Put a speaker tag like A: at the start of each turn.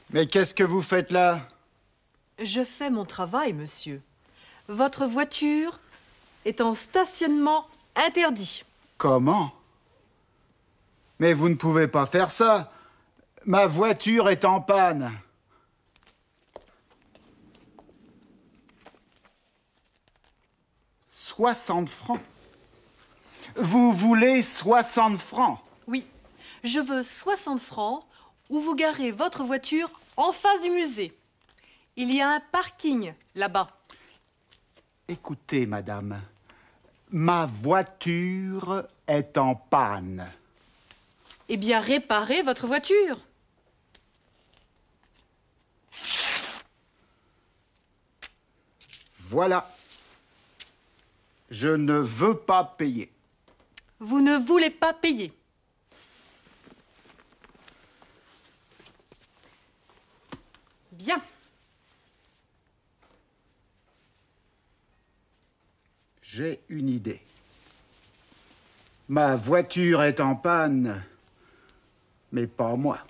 A: Mais qu'est-ce que vous faites là?
B: Je fais mon travail, monsieur. Votre voiture est en stationnement interdit.
A: Comment? Mais vous ne pouvez pas faire ça. Ma voiture est en panne. « 60 francs. Vous voulez 60 francs?
B: Oui, je veux 60 francs ou vous garez votre voiture en face du musée. Il y a un parking là-bas.
A: Écoutez, madame, ma voiture est en panne.
B: Eh bien, réparez votre voiture.
A: Voilà. Je ne veux pas payer.
B: Vous ne voulez pas payer. Bien.
A: J'ai une idée. Ma voiture est en panne, mais pas moi.